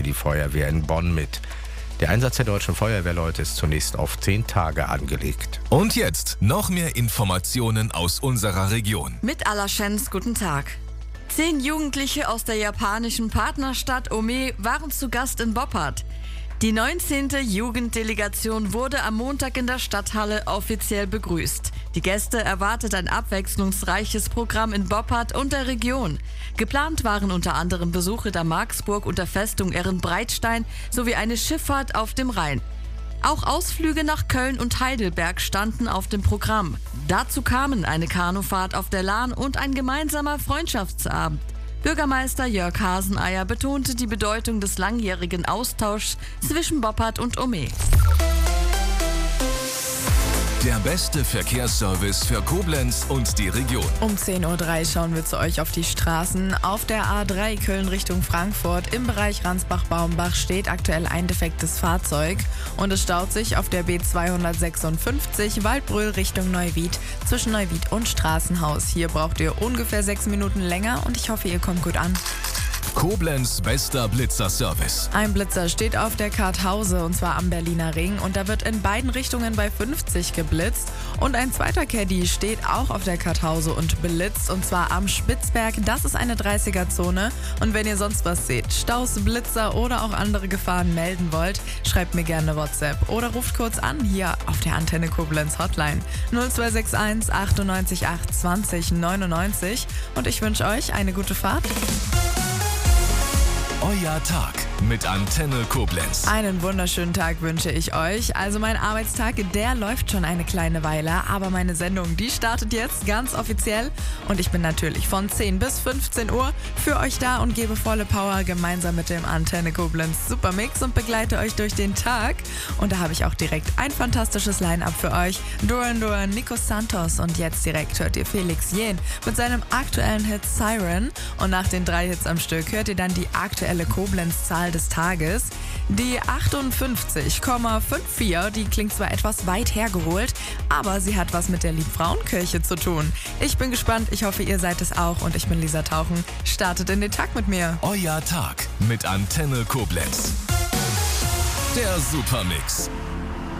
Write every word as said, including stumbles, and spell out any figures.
die Feuerwehr in Bonn mit. Der Einsatz der deutschen Feuerwehrleute ist zunächst auf zehn Tage angelegt. Und jetzt noch mehr Informationen aus unserer Region. Mit Alaschens, guten Tag. Zehn Jugendliche aus der japanischen Partnerstadt Ome waren zu Gast in Boppard. Die neunzehnte Jugenddelegation wurde am Montag in der Stadthalle offiziell begrüßt. Die Gäste erwartet ein abwechslungsreiches Programm in Boppard und der Region. Geplant waren unter anderem Besuche der Marksburg und der Festung Ehrenbreitstein sowie eine Schifffahrt auf dem Rhein. Auch Ausflüge nach Köln und Heidelberg standen auf dem Programm. Dazu kamen eine Kanufahrt auf der Lahn und ein gemeinsamer Freundschaftsabend. Bürgermeister Jörg Haseneier betonte die Bedeutung des langjährigen Austauschs zwischen Boppard und Ome. Der beste Verkehrsservice für Koblenz und die Region. Um zehn Uhr drei schauen wir zu euch auf die Straßen. Auf der A drei Köln Richtung Frankfurt im Bereich Ransbach-Baumbach steht aktuell ein defektes Fahrzeug. Und es staut sich auf der B zweihundertsechsundfünfzig Waldbröl Richtung Neuwied zwischen Neuwied und Straßenhaus. Hier braucht ihr ungefähr sechs Minuten länger und ich hoffe, ihr kommt gut an. Koblenz bester Blitzerservice. Ein Blitzer steht auf der Karthause und zwar am Berliner Ring und da wird in beiden Richtungen bei fünfzig geblitzt. Und ein zweiter Caddy steht auch auf der Karthause und blitzt und zwar am Spitzberg. Das ist eine dreißiger-Zone und wenn ihr sonst was seht, Staus, Blitzer oder auch andere Gefahren melden wollt, schreibt mir gerne WhatsApp oder ruft kurz an hier auf der Antenne Koblenz Hotline null zwei sechs eins achtundneunzig acht zwanzig neunundneunzig und ich wünsche euch eine gute Fahrt. Euer Tag mit Antenne Koblenz. Einen wunderschönen Tag wünsche ich euch. Also mein Arbeitstag, der läuft schon eine kleine Weile, aber meine Sendung, die startet jetzt ganz offiziell und ich bin natürlich von zehn bis fünfzehn Uhr für euch da und gebe volle Power gemeinsam mit dem Antenne Koblenz Supermix und begleite euch durch den Tag. Und da habe ich auch direkt ein fantastisches Line-Up für euch. Duran Duran, Nico Santos und jetzt direkt hört ihr Felix Jähn mit seinem aktuellen Hit Siren und nach den drei Hits am Stück hört ihr dann die aktuelle Koblenz-Zahl des Tages. Die achtundfünfzig Komma vierundfünfzig, die klingt zwar etwas weit hergeholt, aber sie hat was mit der Liebfrauenkirche zu tun. Ich bin gespannt, ich hoffe, ihr seid es auch und ich bin Lisa Tauchen. Startet in den Tag mit mir. Euer Tag mit Antenne Koblenz. Der Supermix.